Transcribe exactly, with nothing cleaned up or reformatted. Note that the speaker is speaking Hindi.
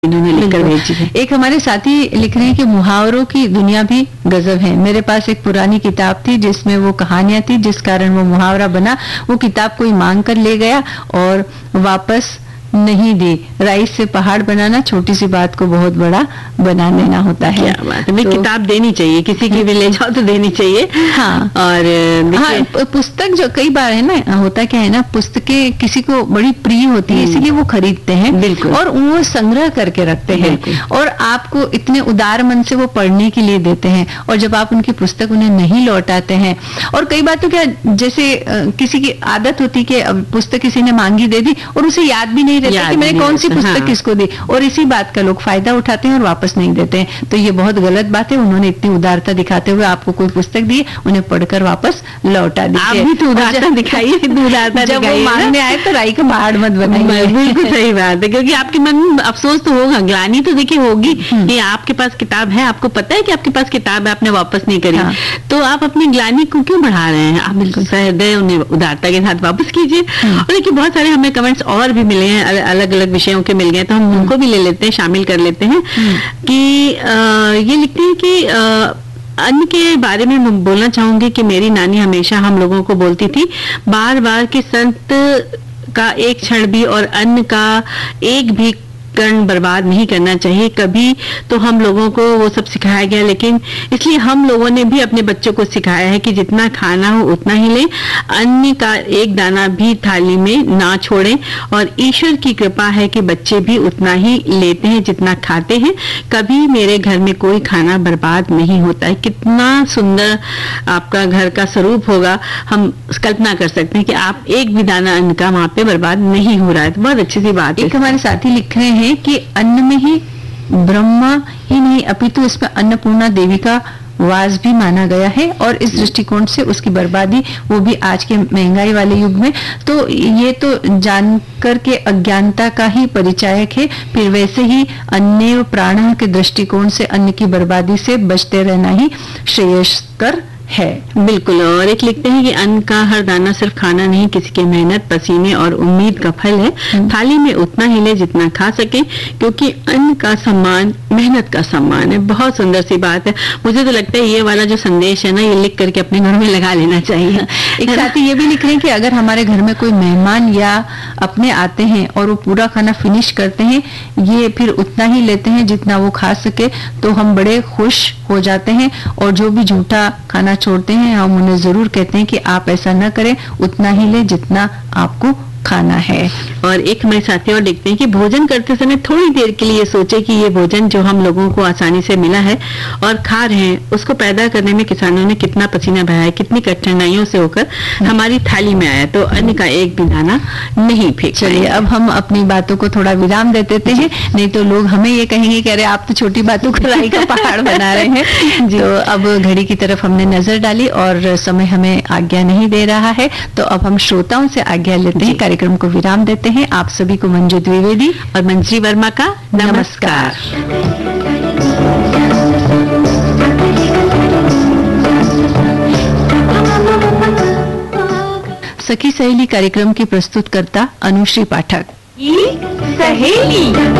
इन्होंने लिखकर भेजी है। एक हमारे साथी लिख रहे हैं कि मुहावरों की दुनिया भी गजब है। मेरे पास एक पुरानी किताब थी जिसमें वो कहानियां थी, जिस कारण वो मुहावरा बना। वो किताब कोई मांग कर ले गया और वापस नहीं दी। राइस से पहाड़ बनाना छोटी सी बात को बहुत बड़ा बना देना होता है। क्या बात है। तो, किताब देनी चाहिए, किसी की भी ले जाओ तो देनी चाहिए। हाँ, और हाँ, पुस्तक जो कई बार है ना, होता क्या है ना, पुस्तकें किसी को बड़ी प्रिय होती है, इसीलिए वो खरीदते हैं। बिल्कुल। और वो संग्रह करके रखते हैं और आपको इतने उदार मन से वो पढ़ने के लिए देते हैं। और जब आप उनकी पुस्तक उन्हें नहीं लौटाते हैं, और कई बार तो क्या, जैसे किसी की आदत होती कि पुस्तक किसी ने मांगी दे दी और उसे याद भी नहीं रहता कि मैंने कौन सी पुस्तक हाँ। किसको दी, और इसी बात का लोग फायदा उठाते हैं और वापस नहीं देते हैं। तो ये बहुत गलत बात है। उन्होंने इतनी उदारता दिखाते हुए आपको कोई पुस्तक दी, उन्हें पढ़कर वापस लौटा दी। आप भी तो उदारता दिखाइए, उदारता जब वो मांगने आए तो राई का पहाड़ मत बनाइए। बिल्कुल सही बात है, क्योंकि आपके मन में अफसोस तो होगा, ग्लानि तो देखिए होगी कि आपके पास किताब है, आपको पता है कि आपके पास किताब है, आपने वापस नहीं करी, हाँ। तो आप अपनी ग्लानि को क्यों बढ़ा रहे हैं? आप बिल्कुल सहृदय उन्हें उदारता के साथ वापस कीजिए। और देखिए बहुत सारे हमें कमेंट्स और भी मिले हैं, अलग अलग विषयों के मिल गए, तो हम उनको भी ले लेते हैं, शामिल कर लेते हैं। कि आ, ये लिखते हैं कि आ, अन्न के बारे में मैं बोलना चाहूंगी कि मेरी नानी हमेशा हम लोगों को बोलती थी बार बार कि संत का एक क्षण भी और अन्न का एक भी कर्ण बर्बाद नहीं करना चाहिए। कभी तो हम लोगों को वो सब सिखाया गया, लेकिन इसलिए हम लोगों ने भी अपने बच्चों को सिखाया है कि जितना खाना हो उतना ही लें, अन्न का एक दाना भी थाली में ना छोड़ें। और ईश्वर की कृपा है कि बच्चे भी उतना ही लेते हैं जितना खाते हैं। कभी मेरे घर में कोई खाना बर्बाद नहीं होता है। कितना सुंदर आपका घर का स्वरूप होगा, हम कल्पना कर सकते हैं कि आप एक भी दाना अन्न का वहां पे बर्बाद नहीं हो रहा है। तो बहुत अच्छी सी बात है। एक हमारे साथी लिख रहे हैं कि अन्न में ही ब्रह्मा ही नहीं अपितु इसमें अन्नपूर्णा देवी का वास भी माना गया है, और इस दृष्टिकोण से उसकी बर्बादी, वो भी आज के महंगाई वाले युग में, तो ये तो जानकर के अज्ञानता का ही परिचायक है। फिर वैसे ही अन्य प्राण के दृष्टिकोण से अन्न की बर्बादी से बचते रहना ही श्रेयस्कर है। बिल्कुल। और एक लिखते हैं कि अन्न का हर दाना सिर्फ खाना नहीं, किसी की मेहनत, पसीने और उम्मीद का फल है। थाली में उतना ही ले जितना खा सके, क्योंकि अन्न का सम्मान मेहनत का सम्मान है। बहुत सुंदर सी बात है। मुझे तो लगता है ये वाला जो संदेश है ना, ये लिख करके अपने घर में लगा लेना चाहिए। एक साथी ये भी लिख रहे हैं कि अगर हमारे घर में कोई मेहमान या अपने आते हैं और वो पूरा खाना फिनिश करते हैं, ये फिर उतना ही लेते हैं जितना वो खा सके, तो हम बड़े खुश हो जाते हैं। और जो भी झूठा खाना छोड़ते हैं, हम उन्हें जरूर कहते हैं कि आप ऐसा न करें, उतना ही ले जितना आपको खाना है। और एक हमारे साथी और लिखते हैं कि भोजन करते समय थोड़ी देर के लिए सोचे कि ये भोजन जो हम लोगों को आसानी से मिला है और खा रहे हैं, उसको पैदा करने में किसानों ने कितना पसीना बहाया है, कितनी कठिनाइयों से होकर हमारी थाली में आया। तो अन्न का एक भी दाना नहीं फेंक। चलिए अब हम अपनी बातों को थोड़ा विराम दे देते हैं, नहीं तो लोग हमें ये कहेंगे कि अरे आप तो छोटी बातों को राई का पहाड़ बना रहे हैं। तो अब घड़ी की तरफ हमने नजर डाली और समय हमें आज्ञा नहीं दे रहा है, तो अब हम श्रोताओं से आज्ञा लेते हैं, कार्यक्रम को विराम देते हैं। आप सभी को मंजू द्विवेदी और मंजरी वर्मा का नमस्कार। सखी सहेली कार्यक्रम की प्रस्तुतकर्ता अनुश्री पाठक। सहेली